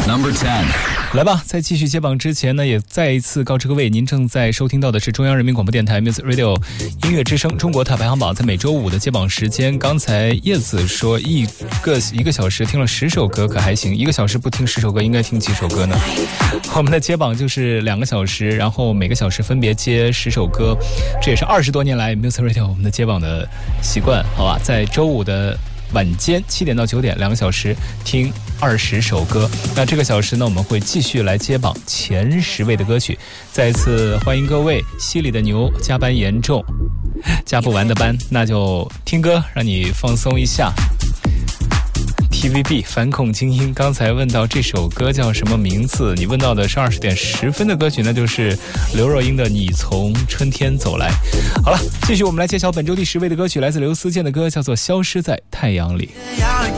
Number 10。 来吧，在继续接榜之前呢，也再一次告知各位，您正在收听到的是中央人民广播电台 Music Radio 音乐之声中国塔排行榜，在每周五的接榜时间。刚才叶子说一个小时听了10首歌，可还行？1个小时不听10首歌，应该听几首歌呢？我们的接榜就是2个小时，然后每个小时分别接10首歌，这也是20多年来 Music Radio 我们的接榜的习惯，好吧？在周五的晚间7点到9点，2个小时听20首歌。那这个小时呢，我们会继续来接榜前10位的歌曲。再一次欢迎各位，溪里的牛加班严重，加不完的班，那就听歌让你放松一下。TVB 反恐精英，刚才问到这首歌叫什么名字，你问到的是20点10分的歌曲，那就是刘若英的《你从春天走来》。好了，继续我们来揭晓本周第10位的歌曲，来自刘思健的歌，叫做《消失在太阳里》。